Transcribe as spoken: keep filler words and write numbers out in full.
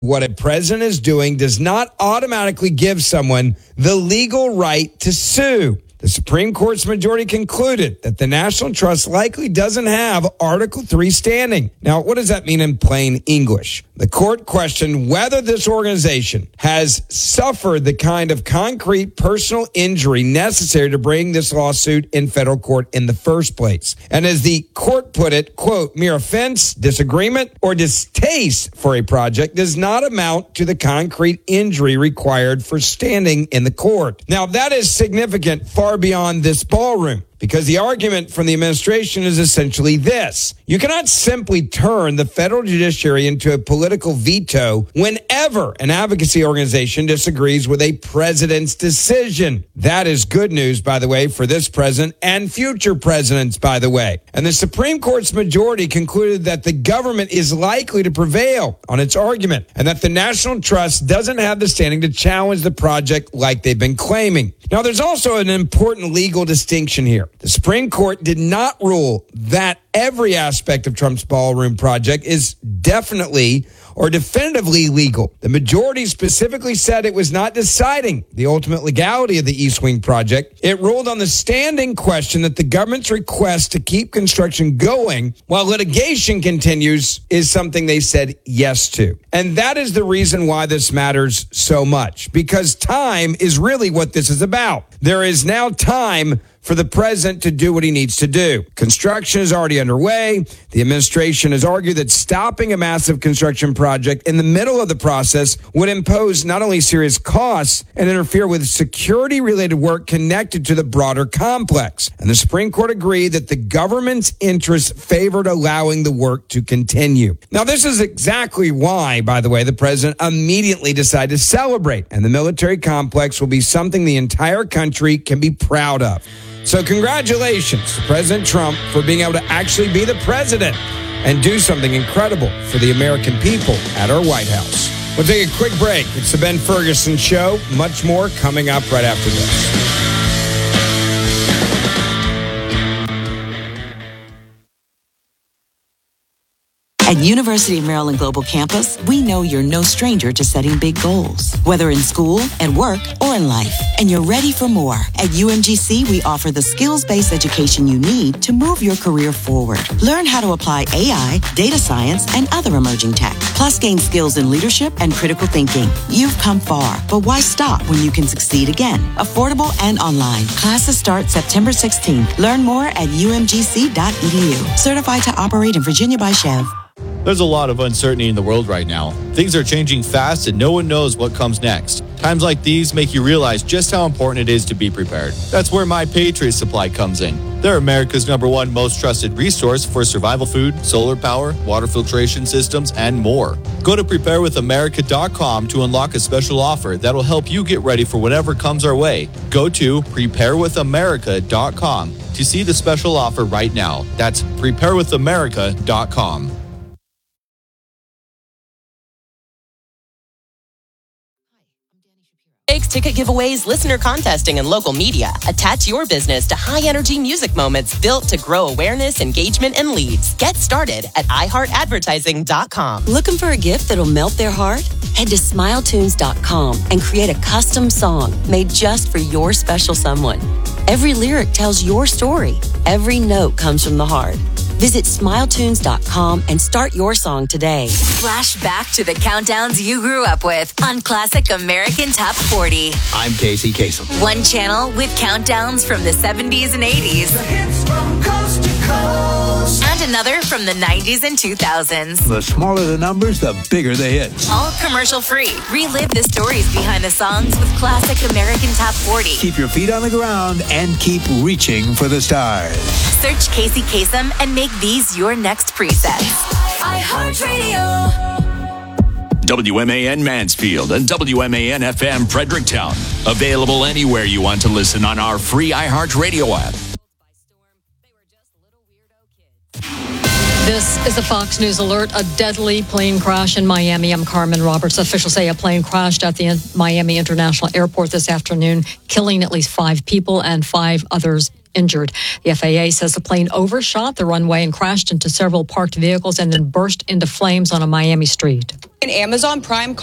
What a president is doing does not automatically give someone the legal right to sue. The Supreme Court's majority concluded that the National Trust likely doesn't have Article three standing. Now, what does that mean in plain English? The court questioned whether this organization has suffered the kind of concrete personal injury necessary to bring this lawsuit in federal court in the first place. And as the court put it, quote, mere offense, disagreement, or distaste for a project does not amount to the concrete injury required for standing in the court. Now, that is significant far beyond this ballroom, because the argument from the administration is essentially this. You cannot simply turn the federal judiciary into a political veto whenever an advocacy organization disagrees with a president's decision. That is good news, by the way, for this president and future presidents, by the way. And the Supreme Court's majority concluded that the government is likely to prevail on its argument and that the National Trust doesn't have the standing to challenge the project like they've been claiming. Now, there's also an important legal distinction here. The Supreme Court did not rule that every aspect of Trump's ballroom project is definitely or definitively legal. The majority specifically said it was not deciding the ultimate legality of the East Wing project. It ruled on the standing question that the government's request to keep construction going while litigation continues is something they said yes to. And that is the reason why this matters so much, because time is really what this is about. There is now time for the president to do what he needs to do. Construction is already underway. The administration has argued that stopping a massive construction project in the middle of the process would impose not only serious costs and interfere with security-related work connected to the broader complex. And the Supreme Court agreed that the government's interests favored allowing the work to continue. Now, this is exactly why, by the way, the president immediately decided to celebrate, and the military complex will be something the entire country can be proud of. So congratulations to President Trump for being able to actually be the president and do something incredible for the American people at our White House. We'll take a quick break. It's the Ben Ferguson Show. Much more coming up right after this. At University of Maryland Global Campus, we know you're no stranger to setting big goals, whether in school, at work, or in life. And you're ready for more. At U M G C, we offer the skills-based education you need to move your career forward. Learn how to apply A I, data science, and other emerging tech. Plus, gain skills in leadership and critical thinking. You've come far, but why stop when you can succeed again? Affordable and online. Classes start September sixteenth. Learn more at U M G C dot E D U. Certified to operate in Virginia by Chev. There's a lot of uncertainty in the world right now. Things are changing fast and no one knows what comes next. Times like these make you realize just how important it is to be prepared. That's where My Patriot Supply comes in. They're America's number one most trusted resource for survival food, solar power, water filtration systems, and more. Go to prepare with america dot com to unlock a special offer that'll help you get ready for whatever comes our way. Go to prepare with america dot com to see the special offer right now. That's prepare with america dot com. Ticket giveaways, listener contesting, and local media. Attach your business to high-energy music moments built to grow awareness, engagement, and leads. Get started at i heart advertising dot com. Looking for a gift that'll melt their heart? Head to smile tunes dot com and create a custom song made just for your special someone. Every lyric tells your story. Every note comes from the heart. Visit smile tunes dot com and start your song today. Flash back to the countdowns you grew up with on Classic American Top forty. I'm Casey Kasem. One channel with countdowns from the seventies and eighties. The hits from coast to coast. And another from the nineties and two thousands. The smaller the numbers, the bigger the hits. All commercial free. Relive the stories behind the songs with Classic American Top forty. Keep your feet on the ground and keep reaching for the stars. Search Casey Kasem and make these your next presets. iHeartRadio. W M A N Mansfield and W M A N F M Fredericktown. Available anywhere you want to listen on our free iHeartRadio app. This is a Fox News alert. A deadly plane crash in Miami. I'm Carmen Roberts. Officials say a plane crashed at the Miami International Airport this afternoon, killing at least five people and five others injured. The F A A says the plane overshot the runway and crashed into several parked vehicles and then burst into flames on a Miami street. An Amazon Prime